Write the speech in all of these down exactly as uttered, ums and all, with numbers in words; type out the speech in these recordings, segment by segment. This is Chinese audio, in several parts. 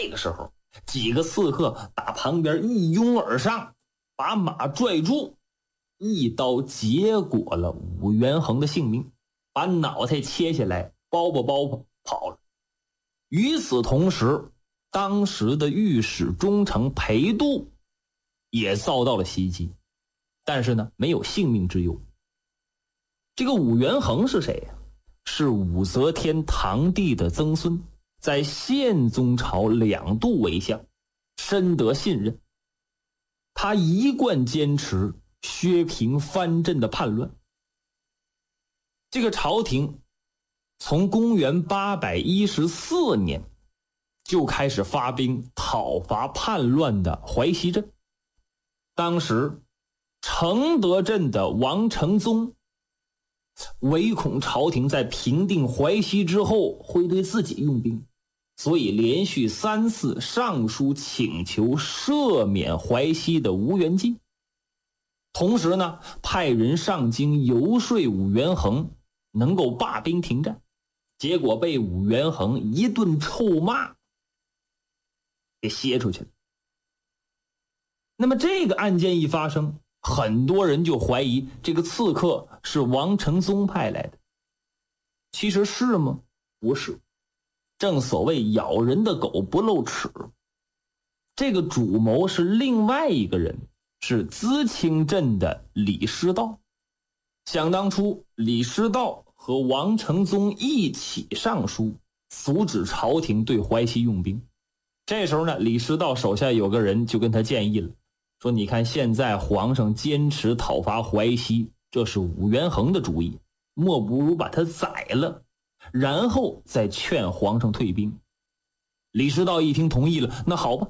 这个时候，几个刺客打旁边一拥而上，把马拽住，一刀结果了武元衡的性命，把脑袋切下来，包吧包吧跑了。与此同时，当时的御史中丞裴度也遭到了袭击，但是呢，没有性命之忧。这个武元衡是谁呀？是武则天堂弟的曾孙，在宪宗朝两度为相，深得信任。他一贯坚持削平藩镇的叛乱。这个朝廷从公元八百一十四年就开始发兵讨伐叛乱的淮西镇。当时承德镇的王承宗唯恐朝廷在平定淮西之后会对自己用兵，所以连续三次上书请求赦免淮西的吴元济。同时呢，派人上京游说武元衡能够罢兵停战，结果被武元衡一顿臭骂给歇出去了。那么这个案件一发生，很多人就怀疑这个刺客是王承宗派来的。其实是吗？不是。正所谓咬人的狗不露齿，这个主谋是另外一个人，是淄青镇的李师道。想当初，李师道和王承宗一起上书阻止朝廷对淮西用兵。这时候呢，李师道手下有个人就跟他建议了，说你看现在皇上坚持讨伐淮西，这是武元衡的主意，莫不如把他宰了，然后再劝皇上退兵。李师道一听同意了，那好吧。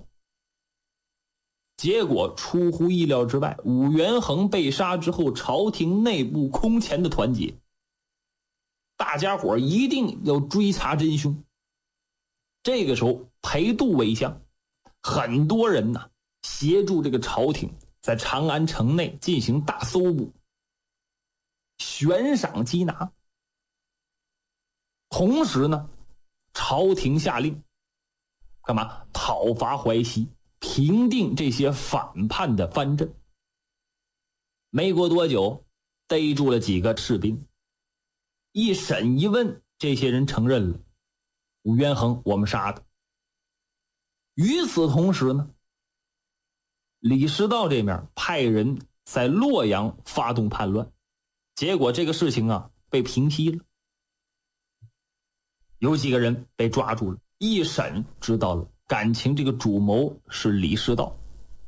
结果出乎意料之外，武元衡被杀之后，朝廷内部空前的团结，大家伙一定要追查真凶。这个时候裴度为相，很多人呢协助这个朝廷在长安城内进行大搜捕，悬赏缉拿。同时呢，朝廷下令干嘛？讨伐淮西，平定这些反叛的藩镇。没过多久，逮住了几个士兵，一审一问，这些人承认了武元衡我们杀的。与此同时呢，李师道这面派人在洛阳发动叛乱，结果这个事情啊被平息了。有几个人被抓住了，一审知道了，感情这个主谋是李师道。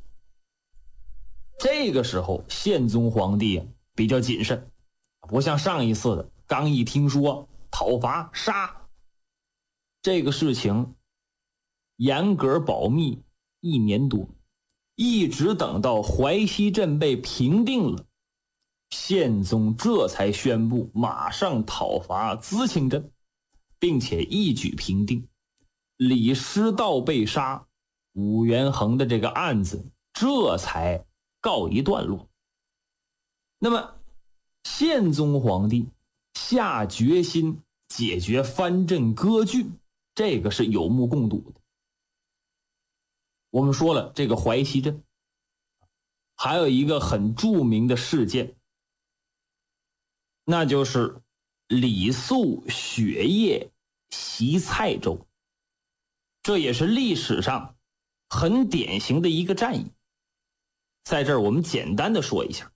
这个时候宪宗皇帝比较谨慎，不像上一次的刚一听说讨伐杀，这个事情严格保密一年多，一直等到淮西镇被平定了，宪宗这才宣布马上讨伐淄青镇，并且一举平定。李师道被杀，武元衡的这个案子这才告一段落。那么宪宗皇帝下决心解决藩镇割据，这个是有目共睹的。我们说了，这个淮西镇还有一个很著名的事件，那就是李肃雪夜袭蔡州，这也是历史上很典型的一个战役。在这儿我们简单的说一下，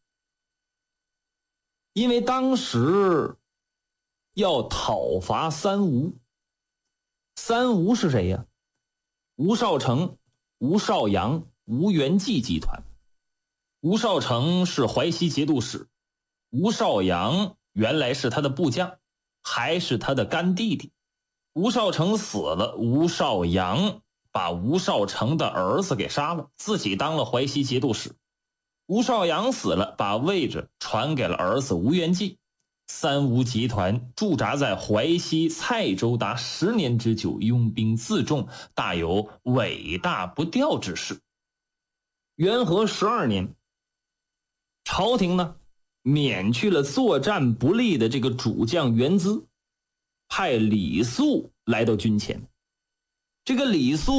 因为当时要讨伐三吴。三吴是谁呀？吴少成、吴少阳、吴元济集团。吴少成是淮西节度使，吴少阳原来是他的部将，还是他的干弟弟。吴少成死了，吴少阳把吴少成的儿子给杀了，自己当了淮西节度使。吴少阳死了，把位置传给了儿子吴元济。三吴集团驻扎在淮西蔡州达十年之久，拥兵自重，大有尾大不掉之势。元和十二年，朝廷呢免去了作战不利的这个主将元资，派李肃来到军前。这个李肃